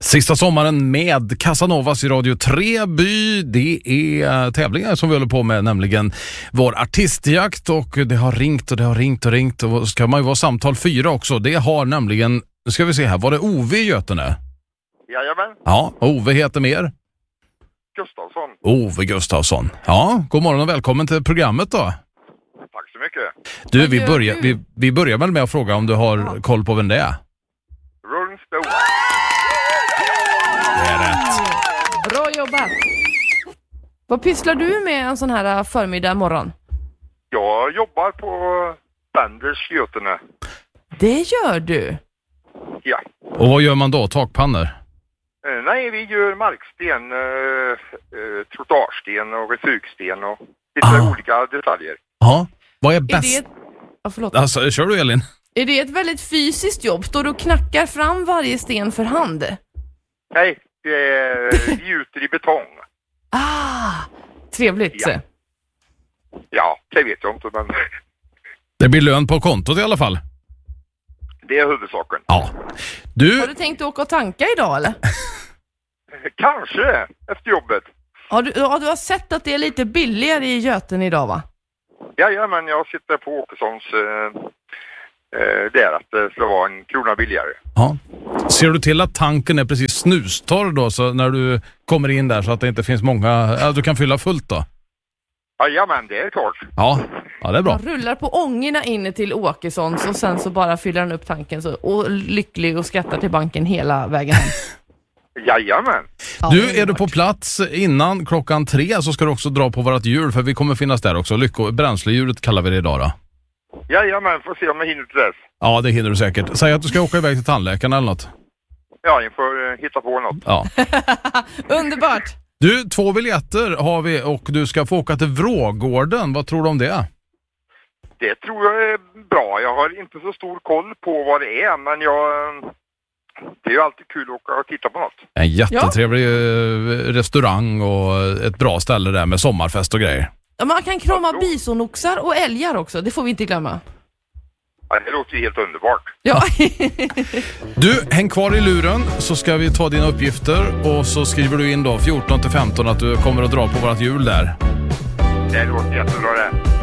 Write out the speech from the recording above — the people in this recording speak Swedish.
Sista sommaren med Casanovas i Radio 3 by. Det är tävlingar som vi håller på med, nämligen vår artistjakt, och det har ringt och det har ringt och ringt, och ska man ju vara samtal 4 också. Det har nämligen, nu ska vi se här, var det Ove i Götene? Jajamän. Ja, Ove heter mer? Gustafsson. Ove Gustafsson. Ja, god morgon och välkommen till programmet då. Tack så mycket. Du, vi börjar väl med att fråga om du har koll på vem det är. Rolling Stone. Det är rätt. Bra jobbat. Vad pysslar du med en sån här förmiddag morgon? Jag jobbar på Benders Götene. Det gör du? Ja. Och vad gör man då? Takpannor? Nej, vi gör marksten, trottoarsten och refugsten och lite olika detaljer. Ja, vad är bäst? Förlåt. Alltså, kör du, Elin? Är det ett väldigt fysiskt jobb? Står du och knackar fram varje sten för hand? Nej, vi gjuter i betong. Trevligt. Ja. Ja, det vet jag inte, men Det blir lön på kontot i alla fall. det är huvudsaken. Ja. Du, Har du tänkt åka och tanka idag eller? Kanske efter jobbet. Du har sett att det är lite billigare i Göten idag, va? Jajamän, jag sitter på Åkessons där att det ska vara en krona billigare. ja. Ser du till att tanken är precis snustorr då, så när du kommer in där, så att det inte finns många, du kan fylla fullt då? Jajamän, det är klart. Ja, det är bra. Han rullar på ångorna in till Åkessons och sen så bara fyller han upp tanken och lycklig och skrattar till banken hela vägen hem. Jajamän. Du, är du på plats innan 3:00 så ska du också dra på vårat hjul, för vi kommer finnas där också. Bränslehjulet kallar vi det idag då. Jajamän, får se om jag hinner till dess. Ja, det hinner du säkert. Säg att du ska åka iväg till tandläkaren eller något. Ja, jag får hitta på något. Ja. Underbart! Du, 2 biljetter har vi och du ska få åka till Vrågården. Vad tror du om det? Det tror jag är bra. Jag har inte så stor koll på vad det är, men det är ju alltid kul att åka och titta på något. En jättetrevlig restaurang och ett bra ställe där med sommarfest och grejer. Ja, man kan krama bisonoxar och älgar också, det får vi inte glömma. Ja, det låter ju helt underbart. Ja. Du, häng kvar i luren så ska vi ta dina uppgifter, och så skriver du in då 14 till 15 att du kommer att dra på vårat hjul där. Det låter jättebra det.